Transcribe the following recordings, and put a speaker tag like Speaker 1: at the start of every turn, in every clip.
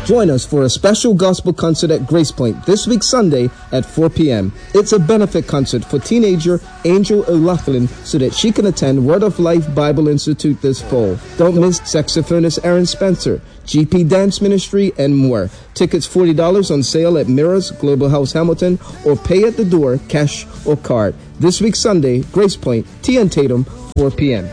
Speaker 1: Join us for a special gospel concert at Grace Point this week Sunday at 4 p.m. It's a benefit concert for teenager Angel O'Loughlin so that she can attend Word of Life Bible Institute this fall. Don't miss saxophonist Aaron Spencer, GP Dance Ministry, and more. Tickets $40 on sale at Mirrors, Global House Hamilton, or pay at the door, cash or card. This week Sunday, Grace Point, T.N. Tatum, 4 p.m.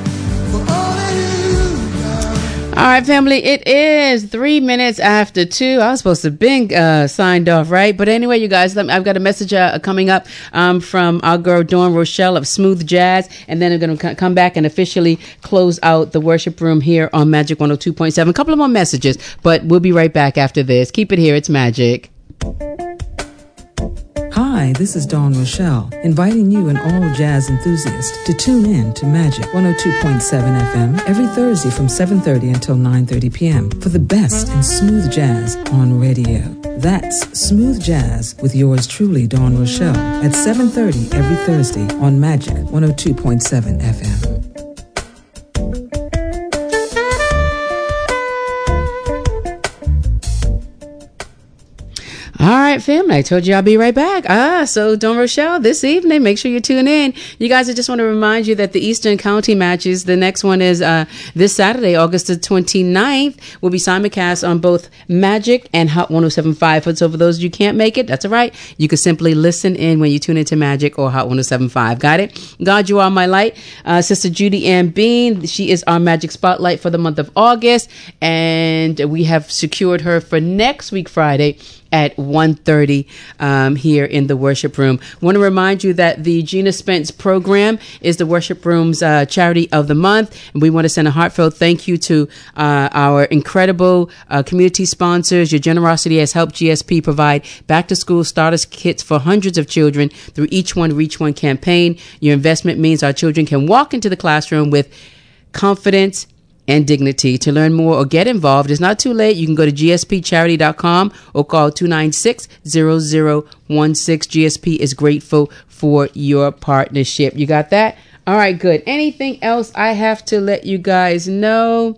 Speaker 2: All right, family, it is 3 minutes after 2. I was supposed to be signed off, right? But anyway, you guys, I've got a message coming up from our girl Dawn Rochelle of Smooth Jazz. And then I'm going to come back and officially close out the worship room here on Magic 102.7. A couple of more messages, but we'll be right back after this. Keep it here. It's Magic.
Speaker 3: Hi, this is Dawn Rochelle, inviting you and all jazz enthusiasts to tune in to Magic 102.7 FM every Thursday from 7:30 until 9:30 p.m. for the best in smooth jazz on radio. That's Smooth Jazz with yours truly, Dawn Rochelle, at 7:30 every Thursday on Magic 102.7 FM.
Speaker 2: All right, family, I told you I'll be right back. So Dawn Rochelle, this evening, make sure you tune in. You guys, I just want to remind you that the Eastern County matches, the next one is this Saturday, August the 29th, will be simulcast on both Magic and Hot 107.5. So for those you can't make it, that's all right. You can simply listen in when you tune into Magic or Hot 107.5. Got it? God, you are my light. Sister Judy Ann Bean, she is our Magic Spotlight for the month of August, and we have secured her for next week, Friday, at 1:30 here in the worship room. I want to remind you that the Gina Spence program is the worship room's charity of the month, and we want to send a heartfelt thank you to our incredible community sponsors. Your generosity has helped GSP provide back-to-school starters kits for hundreds of children through Each One Reach One campaign. Your investment means our children can walk into the classroom with confidence and dignity. To learn more or get involved, it's not too late. You can go to gspcharity.com or call 296-0016. GSP is grateful for your partnership. You got that? All right, good. Anything else I have to let you guys know?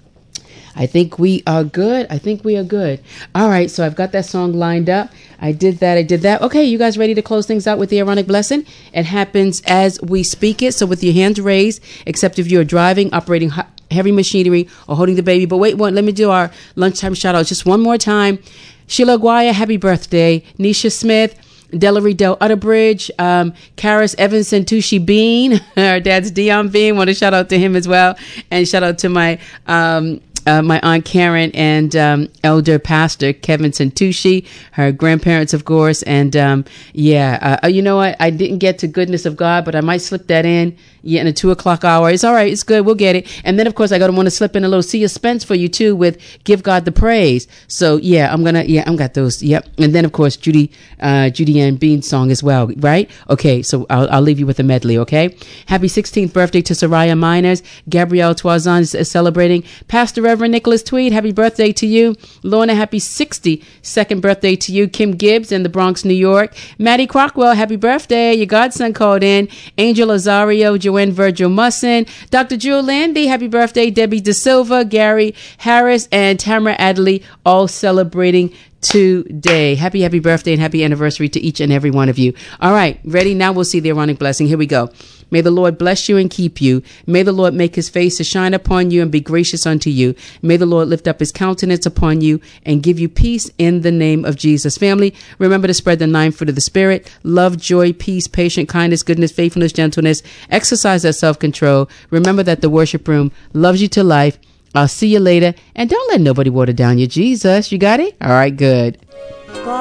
Speaker 2: I think we are good. All right, so I've got that song lined up. I did that. Okay, you guys ready to close things out with the Aaronic blessing? It happens as we speak it. So with your hands raised, except if you're driving, operating heavy machinery, or holding the baby. But wait, let me do our lunchtime shout out just one more time. Sheila Aguaya, happy birthday. Nisha Smith, Delary Del Utterbridge, Karis Evanson Tushi Bean, our dad's Dion Bean. Want to shout out to him as well. And shout out to my Aunt Karen and Elder Pastor Kevin Santucci, her grandparents, of course. And you know what? I didn't get to Goodness of God, but I might slip that in. Yeah, in the 2:00 hour. It's all right. It's good. We'll get it. And then, of course, I want to slip in a little Sia Spence for you, too, with Give God the Praise. So, I've got those. Yep. And then, of course, Judy Ann Bean's song as well, right? Okay, so I'll leave you with a medley, okay? Happy 16th birthday to Soraya Miners. Gabrielle Toison is celebrating. Pastor Reverend Nicholas Tweed, happy birthday to you. Lorna, happy 62nd birthday to you. Kim Gibbs in the Bronx, New York. Maddie Crockwell, happy birthday. Your godson called in. Angel Azario, Joanne Virgil Musson, Dr. Jewel Landy, happy birthday. Debbie De Silva, Gary Harris, and Tamara Adley, all celebrating today. Happy birthday and happy anniversary to each and every one of you. All right, ready? Now we'll see the Aaronic blessing. Here we go. May the Lord bless you and keep you. May the Lord make his face to shine upon you and be gracious unto you. May the Lord lift up his countenance upon you and give you peace in the name of Jesus. Family, remember to spread the 9 fruit of the Spirit: love, joy, peace, patience, kindness, goodness, faithfulness, gentleness. Exercise that self-control. Remember that the worship room loves you to life. I'll see you later. And don't let nobody water down your Jesus. You got it? All right, good.